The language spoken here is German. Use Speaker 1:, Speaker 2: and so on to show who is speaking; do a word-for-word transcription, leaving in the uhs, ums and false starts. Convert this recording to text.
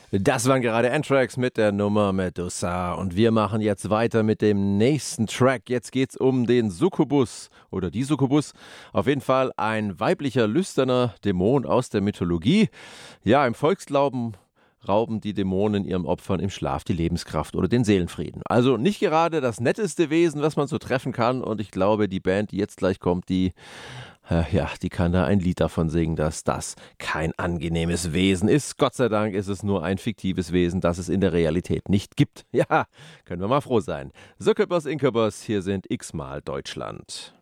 Speaker 1: Das waren gerade Anthrax mit der Nummer Medusa und wir machen jetzt weiter mit dem nächsten Track. Jetzt geht's um den Succubus oder die Succubus. Auf jeden Fall ein weiblicher, lüsterner Dämon aus der Mythologie. Ja, im Volksglauben rauben die Dämonen ihren Opfern im Schlaf die Lebenskraft oder den Seelenfrieden. Also nicht gerade das netteste Wesen, was man so treffen kann. Und ich glaube, die Band, die jetzt gleich kommt, die Äh, ja, die kann da ein Lied davon singen, dass das kein angenehmes Wesen ist. Gott sei Dank ist es nur ein fiktives Wesen, das es in der Realität nicht gibt. Ja, können wir mal froh sein. Succubus Incubus, hier sind X-mal Deutschland.